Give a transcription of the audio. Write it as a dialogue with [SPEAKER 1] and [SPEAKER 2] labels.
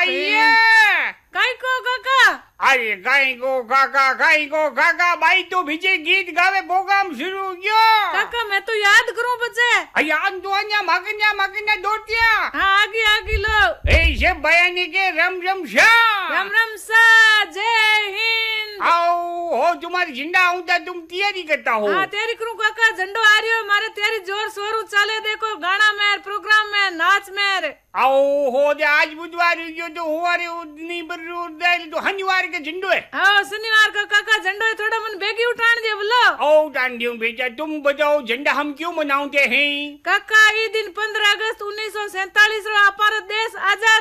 [SPEAKER 1] आइए।
[SPEAKER 2] काई को काका?
[SPEAKER 1] अरे गाय को काका भाई तो विजय गीत गावे प्रोग्राम शुरू कियो।
[SPEAKER 2] काका मैं तो याद करूं बच्चे।
[SPEAKER 1] याद तो अन्या मगन्या दोटिया।
[SPEAKER 2] हाँ आगे लो।
[SPEAKER 1] ऐसे बयानी के रम
[SPEAKER 2] रम सा जय हिंद।
[SPEAKER 1] आओ हो तुम्हारी झंडा आऊंगा तुम तैयारी करता हो।
[SPEAKER 2] हाँ तैयारी करूं काका, झंडो आ रही मारे तैयारी जोर शोर चले देखो, गाना में प्रोग्राम में नाच में।
[SPEAKER 1] आओ हो दे आज बुधवार जो तो हुआरे उतनी पर तो हनिवार के झंडो है।
[SPEAKER 2] हाँ शनिवार का काका झंडो है, थोड़ा मन बेगी उठान दे बोलो।
[SPEAKER 1] ओ उठान दियो बेटा, तुम बताओ झंडा हम क्यों मनाते हैं?
[SPEAKER 2] काका ये दिन 15 अगस्त 1947 रो हमारा देश आजाद